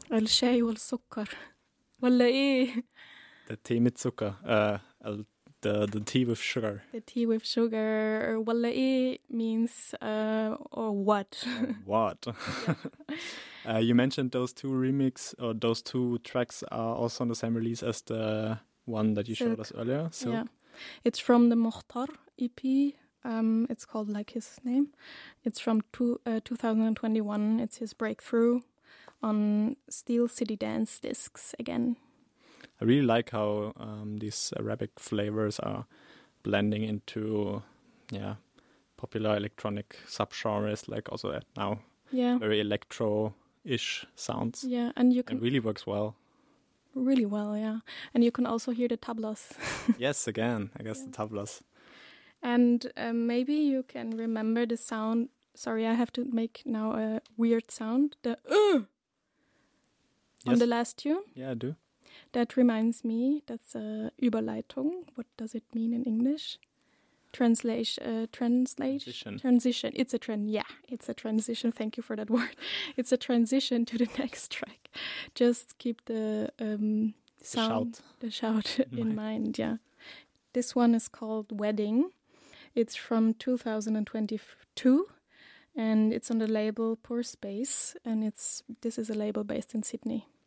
الشاي والسكر ولا إيه؟ The tea mit Zucker. The tea with sugar. The tea with sugar. ولا إيه means or what? What? You mentioned those two those two tracks are also on the same release as the one that you showed us earlier. Silk. Yeah, it's from the Mokhtar EP. It's called like his name. It's from 2021. It's his breakthrough on Steel City Dance discs again. I really like how these Arabic flavors are blending into, popular electronic subgenres, like also now very electro-ish sounds. Yeah, and you can... It really works well. Really well, yeah. And you can also hear the tablas. Yes, again, I guess the tablas. And maybe you can remember the sound. Sorry, I have to make now a weird sound. The on the last tune. Yeah, I do. That reminds me, that's a Überleitung. What does it mean in English? Transition. It's a trend. Yeah, it's a transition. Thank you for that word. It's a transition to the next track. Just keep the sound, the shout in mind. Yeah, this one is called Wedding. It's from 2022, and it's on the label Poor Space, and this is a label based in Sydney.